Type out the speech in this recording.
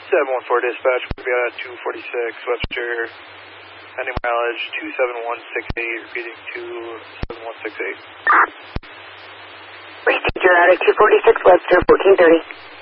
714 dispatch, we'll be out at 246 Webster, ending mileage 27168, repeating 27168. Received, you're out at 246 Webster, 1430.